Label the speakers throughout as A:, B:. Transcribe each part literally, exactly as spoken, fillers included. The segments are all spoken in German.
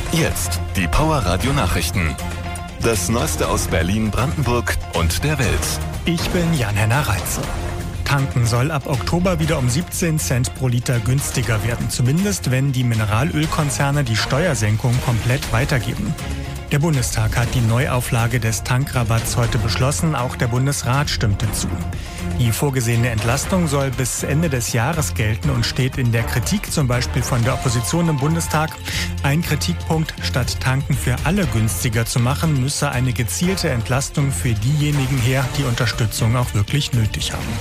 A: Jetzt die Power Radio Nachrichten. Das Neueste aus Berlin, Brandenburg und der Welt.
B: Ich bin Jan-Henner Reitze. Tanken soll ab Oktober wieder um siebzehn Cent pro Liter günstiger werden. Zumindest wenn die Mineralölkonzerne die Steuersenkung komplett weitergeben. Der Bundestag hat die Neuauflage des Tankrabatts heute beschlossen. Auch der Bundesrat stimmte zu. Die vorgesehene Entlastung soll bis Ende des Jahres gelten und steht in der Kritik, zum Beispiel von der Opposition im Bundestag. Ein Kritikpunkt: Statt Tanken für alle günstiger zu machen, müsse eine gezielte Entlastung für diejenigen her, die Unterstützung auch wirklich nötig haben.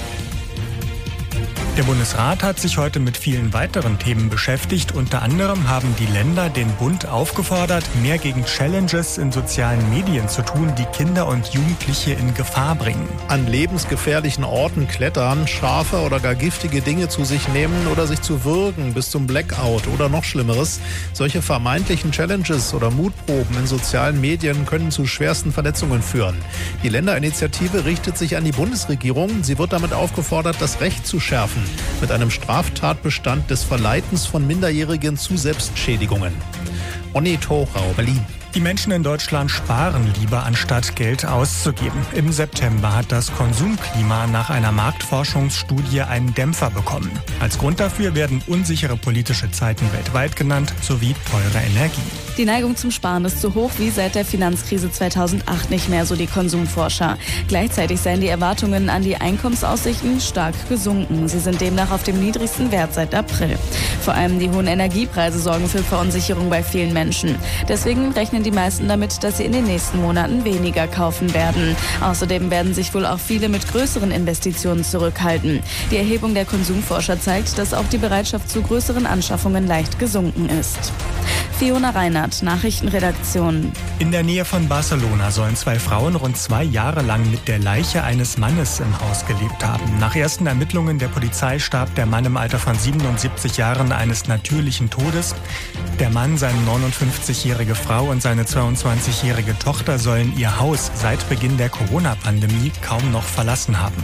B: Der Bundesrat hat sich heute mit vielen weiteren Themen beschäftigt. Unter anderem haben die Länder den Bund aufgefordert, mehr gegen Challenges in sozialen Medien zu tun, die Kinder und Jugendliche in Gefahr bringen.
C: An lebensgefährlichen Orten klettern, scharfe oder gar giftige Dinge zu sich nehmen oder sich zu würgen bis zum Blackout oder noch Schlimmeres. Solche vermeintlichen Challenges oder Mutproben in sozialen Medien können zu schwersten Verletzungen führen. Die Länderinitiative richtet sich an die Bundesregierung. Sie wird damit aufgefordert, das Recht zu schärfen. Mit einem Straftatbestand des Verleitens von Minderjährigen zu Selbstschädigungen. Onni Thorau, Berlin.
B: Die Menschen in Deutschland sparen lieber, anstatt Geld auszugeben. Im September hat das Konsumklima nach einer Marktforschungsstudie einen Dämpfer bekommen. Als Grund dafür werden unsichere politische Zeiten weltweit genannt, sowie teure Energie.
D: Die Neigung zum Sparen ist so hoch wie seit der Finanzkrise zweitausendacht nicht mehr, so die Konsumforscher. Gleichzeitig seien die Erwartungen an die Einkommensaussichten stark gesunken. Sie sind demnach auf dem niedrigsten Wert seit April. Vor allem die hohen Energiepreise sorgen für Verunsicherung bei vielen Menschen. Deswegen rechnen die meisten damit, dass sie in den nächsten Monaten weniger kaufen werden. Außerdem werden sich wohl auch viele mit größeren Investitionen zurückhalten. Die Erhebung der Konsumforscher zeigt, dass auch die Bereitschaft zu größeren Anschaffungen leicht gesunken ist. Fiona Reinhardt, Nachrichtenredaktion.
B: In der Nähe von Barcelona sollen zwei Frauen rund zwei Jahre lang mit der Leiche eines Mannes im Haus gelebt haben. Nach ersten Ermittlungen der Polizei starb der Mann im Alter von siebenundsiebzig Jahren eines natürlichen Todes. Der Mann, seine neunundfünfzigjährige Frau und seine zweiundzwanzigjährige Tochter sollen ihr Haus seit Beginn der Corona-Pandemie kaum noch verlassen haben.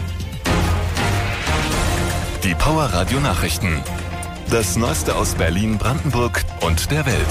A: Die Power Radio Nachrichten. Das Neueste aus Berlin, Brandenburg und der Welt.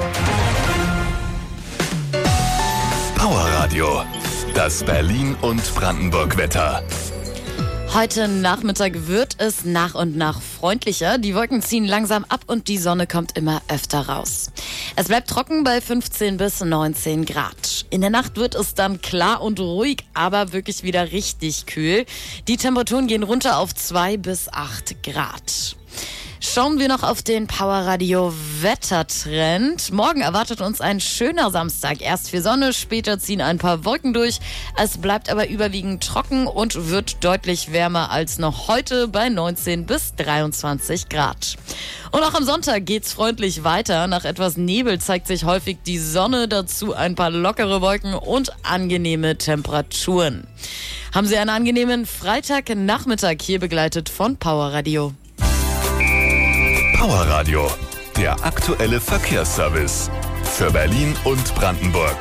A: Power Radio. Das Berlin- und Brandenburg-Wetter.
E: Heute Nachmittag wird es nach und nach freundlicher. Die Wolken ziehen langsam ab und die Sonne kommt immer öfter raus. Es bleibt trocken bei fünfzehn bis neunzehn Grad. In der Nacht wird es dann klar und ruhig, aber wirklich wieder richtig kühl. Die Temperaturen gehen runter auf zwei bis acht Grad. Schauen wir noch auf den Power Radio Wettertrend. Morgen erwartet uns ein schöner Samstag. Erst viel Sonne, später ziehen ein paar Wolken durch. Es bleibt aber überwiegend trocken und wird deutlich wärmer als noch heute bei neunzehn bis dreiundzwanzig Grad. Und auch am Sonntag geht's freundlich weiter. Nach etwas Nebel zeigt sich häufig die Sonne, dazu ein paar lockere Wolken und angenehme Temperaturen. Haben Sie einen angenehmen Freitagnachmittag, hier begleitet von Power Radio.
A: Power Radio, der aktuelle Verkehrsservice für Berlin und Brandenburg.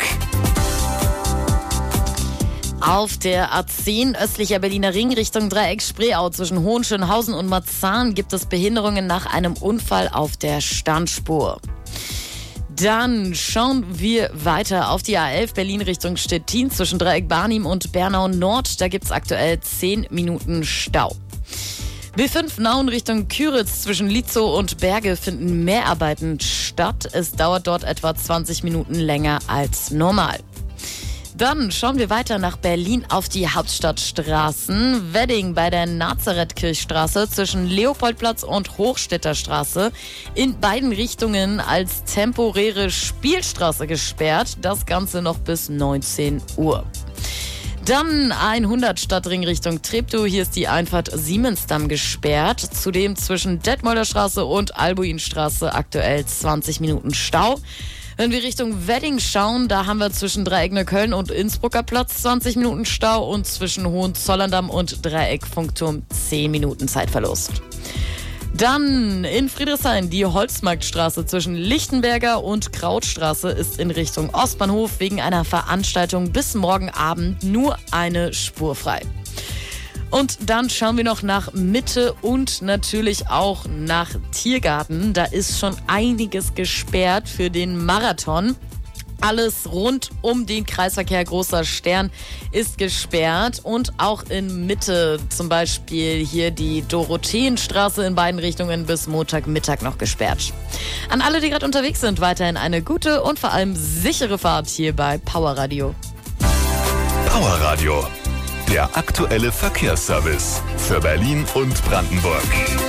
E: Auf der A zehn östlicher Berliner Ring Richtung Dreieck Spreeau zwischen Hohenschönhausen und Marzahn gibt es Behinderungen nach einem Unfall auf der Standspur. Dann schauen wir weiter auf die A elf Berlin Richtung Stettin zwischen Dreieck Barnim und Bernau Nord. Da gibt es aktuell zehn Minuten Stau. B fünf Nauen Richtung Küritz zwischen Lietzow und Berge finden Mehrarbeiten statt. Es dauert dort etwa zwanzig Minuten länger als normal. Dann schauen wir weiter nach Berlin auf die Hauptstadtstraßen. Wedding bei der Nazarethkirchstraße zwischen Leopoldplatz und Hochstädter in beiden Richtungen als temporäre Spielstraße gesperrt. Das Ganze noch bis neunzehn Uhr. Dann hundert Stadtring Richtung Treptow. Hier ist die Einfahrt Siemensdamm gesperrt. Zudem zwischen Detmolder Straße und Albuinstraße aktuell zwanzig Minuten Stau. Wenn wir Richtung Wedding schauen, da haben wir zwischen Dreieck Neukölln und Innsbrucker Platz zwanzig Minuten Stau und zwischen Hohenzollern-Damm und Dreieck Funkturm zehn Minuten Zeitverlust. Dann in Friedrichshain die Holzmarktstraße zwischen Lichtenberger und Krautstraße ist in Richtung Ostbahnhof wegen einer Veranstaltung bis morgen Abend nur eine Spur frei. Und dann schauen wir noch nach Mitte und natürlich auch nach Tiergarten. Da ist schon einiges gesperrt für den Marathon. Alles rund um den Kreisverkehr Großer Stern ist gesperrt und auch in Mitte, zum Beispiel hier die Dorotheenstraße in beiden Richtungen bis Montagmittag noch gesperrt. An alle, die gerade unterwegs sind, weiterhin eine gute und vor allem sichere Fahrt hier bei Power Radio.
A: Power Radio, der aktuelle Verkehrsservice für Berlin und Brandenburg.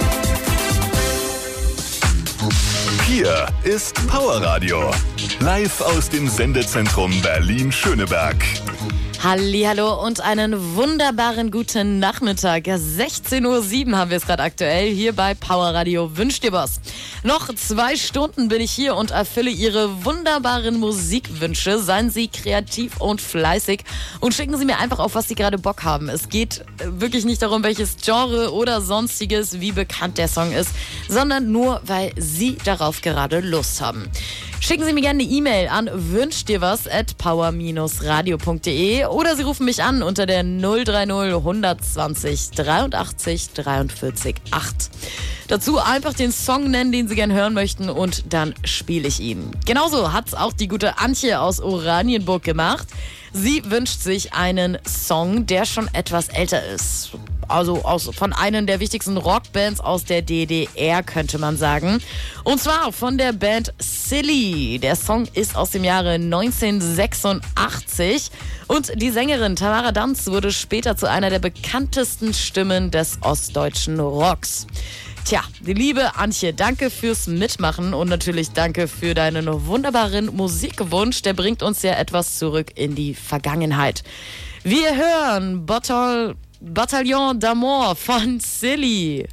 A: Hier ist Power Radio, live aus dem Sendezentrum Berlin-Schöneberg.
E: Hallihallo und einen wunderbaren guten Nachmittag. sechzehn Uhr sieben haben wir es gerade aktuell hier bei Power Radio. Wünscht ihr was? Noch zwei Stunden bin ich hier und erfülle Ihre wunderbaren Musikwünsche. Seien Sie kreativ und fleißig und schicken Sie mir einfach auf, was Sie gerade Bock haben. Es geht wirklich nicht darum, welches Genre oder sonstiges, wie bekannt der Song ist, sondern nur, weil Sie darauf gerade Lust haben. Schicken Sie mir gerne eine E-Mail an wünscht dir was at power radio punkt de oder Sie rufen mich an unter der null drei null hundertzwanzig dreiundachtzig dreiundvierzig acht. Dazu einfach den Song nennen, den Sie gerne hören möchten und dann spiele ich ihn. Genauso hat's auch die gute Antje aus Oranienburg gemacht. Sie wünscht sich einen Song, der schon etwas älter ist. Also aus, von einer der wichtigsten Rockbands aus der D D R, könnte man sagen. Und zwar von der Band Silly. Der Song ist aus dem Jahre neunzehnhundertsechsundachtzig. Und die Sängerin Tamara Danz wurde später zu einer der bekanntesten Stimmen des ostdeutschen Rocks. Tja, die liebe Antje, danke fürs Mitmachen und natürlich danke für deinen wunderbaren Musikwunsch. Der bringt uns ja etwas zurück in die Vergangenheit. Wir hören Bottle... Bataillon d'Amour von Silly.